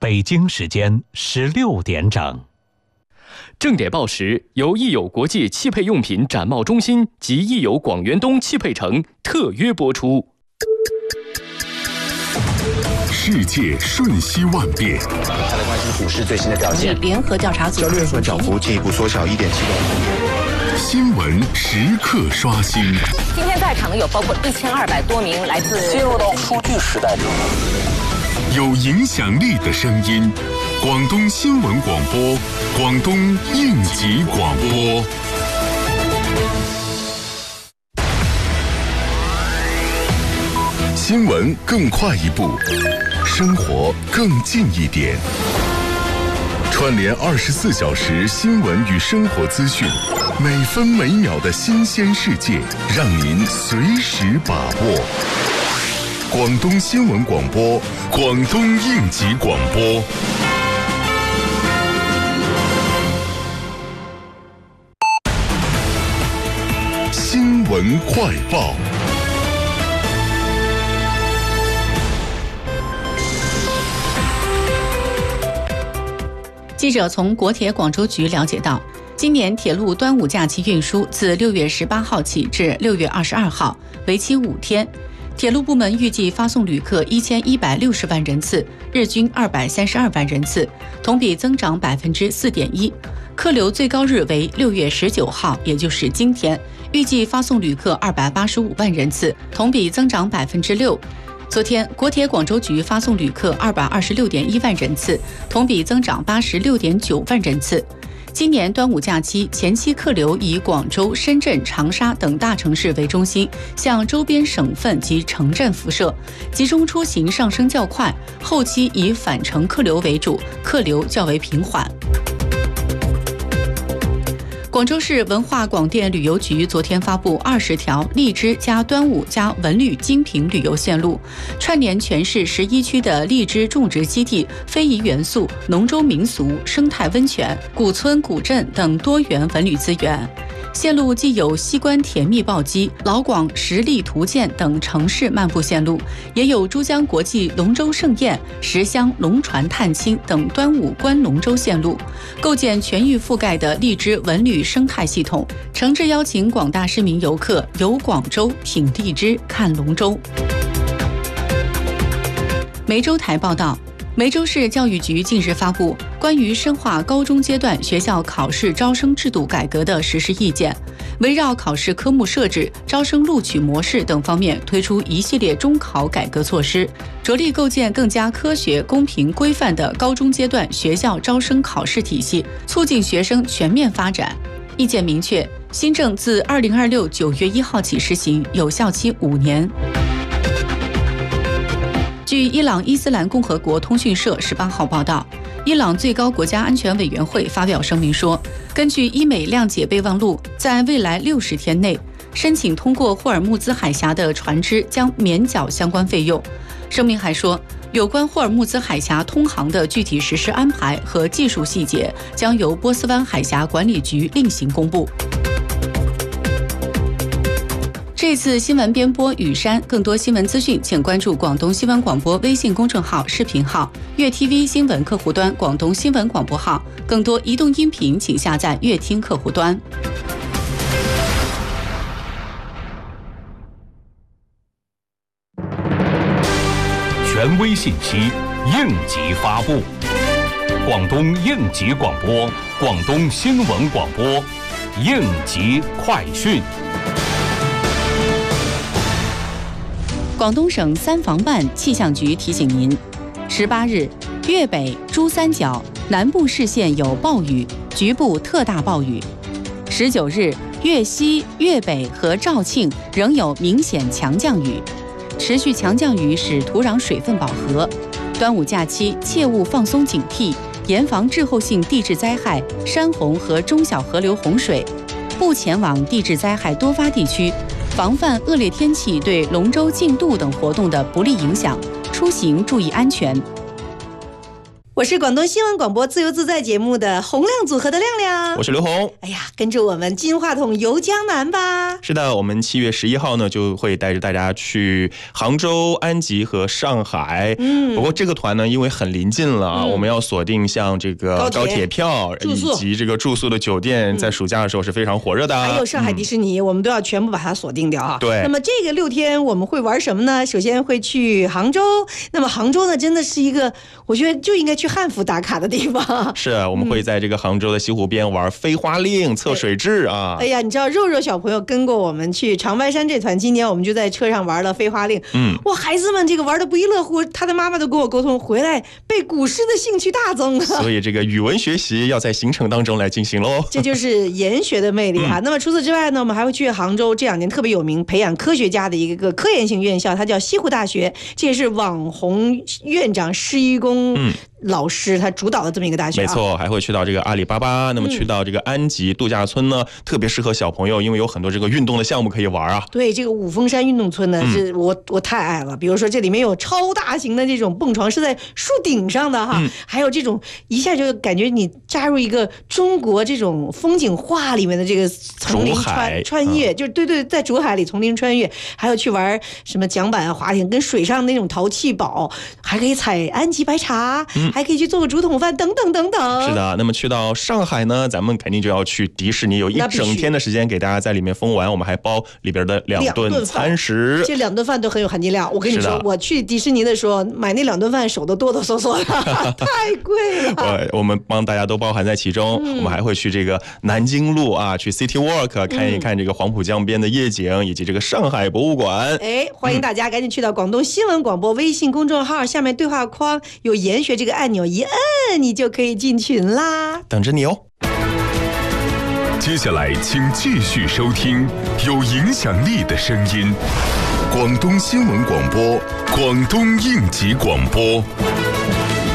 北京时间16点整。 正点报时由益友国际汽配用品展贸中心及益友广元东汽配城特约播出。 世界瞬息万变， 他的关心股市最新的表现。 联合调查组交易日涨幅进一步缩小1.7%。 新闻时刻刷新。 今天在场的有包括1200多名来自进入到数据时代中， 有影响力的声音，广东新闻广播，广东应急广播。新闻更快一步，生活更近一点。串联24小时新闻与生活资讯，每分每秒的新鲜世界，让您随时把握。广东新闻广播，广东应急广播。新闻快报。 记者从国铁广州局了解到，今年铁路端午假期运输自6月18号起至6月22号，为期5天。铁路部门预计发送旅客1160万人次，日均232万人次，同比增长4.1%。客流最高日为6月19号，也就是今天，预计发送旅客285万人次，同比增长6%。昨天，国铁广州局发送旅客226.1万人次，同比增长86.9万人次。今年端午假期前期客流以广州、深圳、长沙等大城市为中心，向周边省份及城镇辐射，集中出行上升较快，后期以返程客流为主，客流较为平缓。广州市文化广电旅游局昨天发布20条荔枝加端午加文旅精品旅游线路，串联全市11区的荔枝种植基地、非遗元素、龙舟民俗、生态温泉、古村古镇等多元文旅资源。线路既有西关甜蜜暴击、老广十里图鉴等城市漫步线路，也有珠江国际龙舟盛宴、石乡龙船探亲等端午观龙舟线路，构建全域覆盖的荔枝文旅生态系统，诚挚邀请广大市民游客游广州、品荔枝、看龙舟。梅州台报道，梅州市教育局近日发布关于深化高中阶段学校考试招生制度改革的实施意见，围绕考试科目设置、招生录取模式等方面推出一系列中考改革措施，着力构建更加科学、公平、规范的高中阶段学校招生考试体系，促进学生全面发展。意见明确，新政自2026 9月1号起实行，有效期5年。据伊朗伊斯兰共和国通讯社18号报道，伊朗最高国家安全委员会发表声明说，根据伊美谅解备忘录，在未来60天内，申请通过霍尔木兹海峡的船只将免缴相关费用。声明还说，有关霍尔木兹海峡通航的具体实施安排和技术细节将由波斯湾海峡管理局另行公布。这次新闻编播雨山，更多新闻资讯请关注广东新闻广播微信公众号、视频号、粤 TV 新闻客户端、广东新闻广播号。更多移动音频请下载粤听客户端。 权威信息，应急发布。广东应急广播，广东新闻广播，应急快讯。 广东省三防办气象局提醒您：18日，粤北、珠三角、南部市县有暴雨，局部特大暴雨。19日，粤西、粤北和肇庆仍有明显强降雨，持续强降雨使土壤水分饱和。端午假期切勿放松警惕，严防滞后性地质灾害、山洪和中小河流洪水，不前往地质灾害多发地区。防范恶劣天气对龙舟竞渡等活动的不利影响，出行注意安全。 我是广东新闻广播自由自在节目的洪亮组合的亮亮， 我是刘红。 哎呀，跟着我们金话筒游江南吧。 是的，我们7月11号呢就会带着大家去杭州、安吉和上海。不过这个团呢，因为很临近了啊，我们要锁定像这个高铁票以及这个住宿的酒店，在暑假的时候是非常火热的。 还有上海迪士尼，我们都要全部把它锁定掉啊。 对。 那么这个6天我们会玩什么呢？首先会去杭州。那么杭州呢，真的是一个我觉得就应该去汉服打卡的地方。 是，我们会在这个杭州的西湖边玩飞花令、测水质啊。 哎呀，你知道肉肉小朋友跟过我们去长白山这团，今年我们就在车上玩了飞花令。哇，孩子们这个玩的不亦乐乎，他的妈妈都跟我沟通，回来背古诗的兴趣大增。 所以这个语文学习要在行程当中来进行喽。 这就是研学的魅力哈。那么除此之外呢，我们还会去杭州这2年特别有名培养科学家的一个科研性院校，它叫西湖大学，这也是网红院长施一公老师他主导的这么一个大学。 没错，还会去到这个阿里巴巴，那么去到这个安吉度假村呢，特别适合小朋友，因为有很多这个运动的项目可以玩啊。 对，这个五峰山运动村呢，是我太爱了。比如说这里面有超大型的这种蹦床，是在树顶上的哈，还有这种一下就感觉你加入一个中国这种风景画里面的这个丛林穿越，就是对，在竹海里丛林穿越，还有去玩什么桨板滑艇，跟水上那种淘气堡，还可以采安吉白茶，还可以去做个竹筒饭等等等等。 是的，那么去到上海呢，咱们肯定就要去迪士尼，有一整天的时间给大家在里面疯玩，我们还包里边的2顿餐食， 这2顿饭都很有含金量。我跟你说，我去迪士尼的时候买那2顿饭手都哆哆嗦嗦的，太贵了。 我们帮大家都包含在其中。我们还会去这个南京路啊，去 City Walk 看一看这个黄浦江边的夜景，以及这个上海博物馆。 欢迎大家赶紧去到广东新闻广播微信公众号，下面对话框有研学这个按钮，一摁你就可以进群啦， 等着你哦。 接下来请继续收听有影响力的声音，广东新闻广播，广东应急广播。